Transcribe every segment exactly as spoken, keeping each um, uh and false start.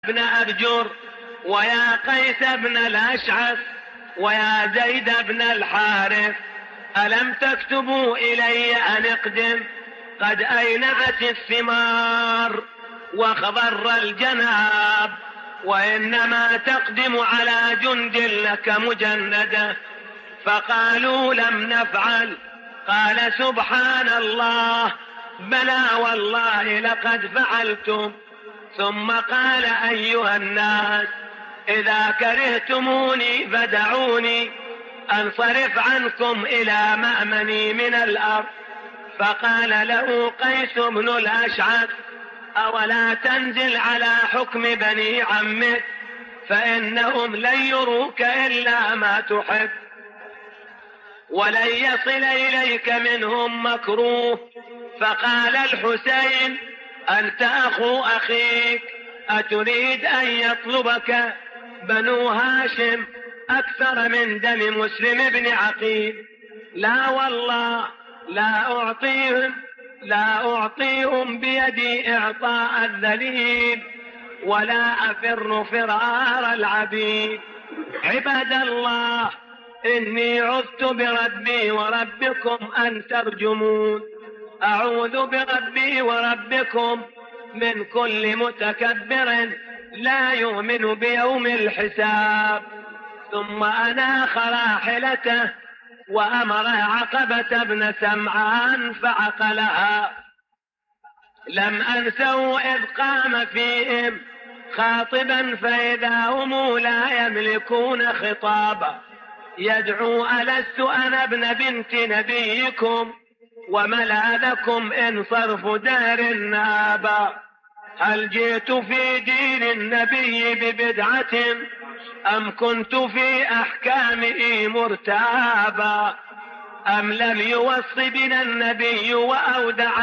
بن أبجر ويا قيس بن الأشعث ويا زيد بن الحارث ألم تكتبوا إلي أن اقدم؟ قد أينعت الثمار وخضر الجناب، وإنما تقدم على جند لك مجندة. فقالوا لم نفعل. قال سبحان الله، بلى والله لقد فعلتم. ثم قال أيها الناس، إذا كرهتموني فدعوني أنصرف عنكم إلى مأمني من الأرض. فقال له قيس بن الأشعث، أولا تنزل على حكم بني عمك، فإنهم لن يروك إلا ما تحب، ولن يصل إليك منهم مكروه. فقال الحسين، أنت أخو أخيك، أتريد أن يطلبك بنو هاشم أكثر من دم مسلم بن عقيل؟ لا والله، لا أعطيهم لا أعطيهم بيدي إعطاء الذليل، ولا أفر فرار العبيد. عباد الله، إني عذت بربي وربكم أن ترجمون. أعوذ بربي وربكم من كل متكبر لا يؤمن بيوم الحساب. ثم أناخ راحلته وأمر عقبة بن سمعان فعقلها. لم أنسوا إذ قام فيهم خاطبا فإذا هم لا يملكون خطابا، يدعو ألست أنا ابن بنت نبيكم وملاذكم إن صرف دهر نابا؟ هل جئت في دين النبي ببدعة أم كنت في أحكامه مرتابا؟ أم لم يوص بنا النبي وأودع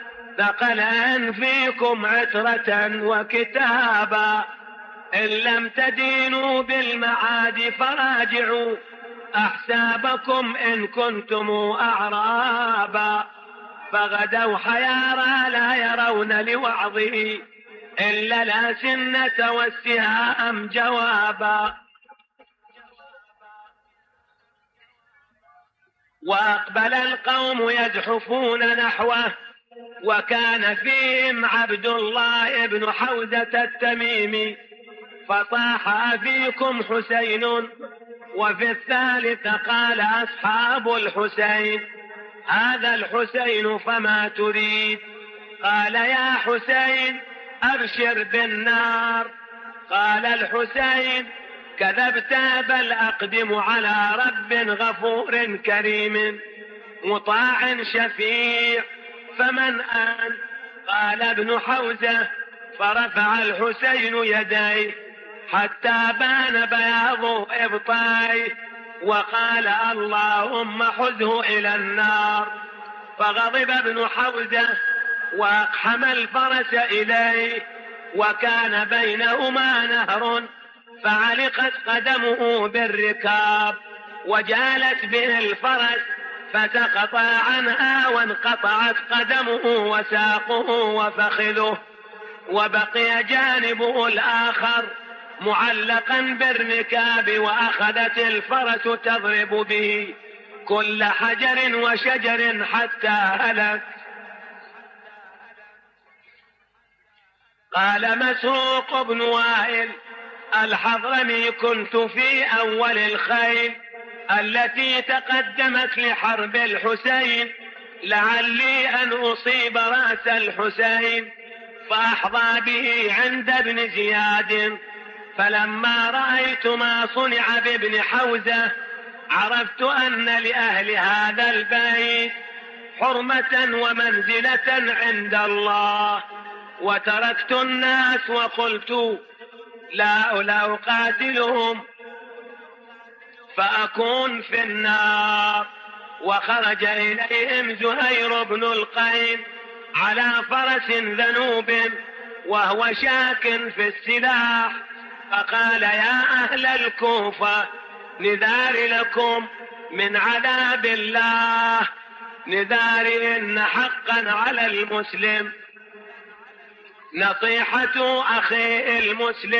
ثقلان فيكم عترة وكتابا؟ إن لم تدينوا بالمعاد فراجعوا أحسابكم إن كنتم أعرابا. فغدوا حيارى لا يرون لوعظه إلا الأسنة والسهام جوابا. وأقبل القوم يزحفون نحوه، وكان فيهم عبد الله بن حوزة التميمي. فصاح أفيكم حسين، وفي الثالث قال أصحاب الحسين، هذا الحسين فما تريد؟ قال يا حسين أبشر بالنار. قال الحسين كذبت، بل أقدم على رب غفور كريم مطاع شفيع، فمن آن؟ قال ابن حوزة، فرفع الحسين يديه حتى بان بياض إبطيه، وقال اللهم حزه إلى النار. فغضب ابن حوزة وأقحم الفرس إليه، وكان بينهما نهر، فعلقت قدمه بالركاب وجالت به الفرس فسقط عنها، وانقطعت قدمه وساقه وفخذه، وبقي جانبه الآخر معلقا بالركاب، وأخذت الفرس تضرب به كل حجر وشجر حتى هلك. قال مسروق بن وائل الحضرمي، كنت في أول الخيل التي تقدمت لحرب الحسين، لعلي أن أصيب رأس الحسين فأحظى به عند ابن زياد. فلما رأيت ما صنع بابن حوزة عرفت أن لأهل هذا البيت حرمة ومنزلة عند الله، وتركت الناس وقلت لا لا أقاتلهم فأكون في النار. وخرج إليهم زهير بن القين على فرس ذنوب وهو شاك في السلاح، فقال يا أهل الكوفة، نذار لكم من عذاب الله، نذار إن حقا على المسلم نصيحة أخي المسلم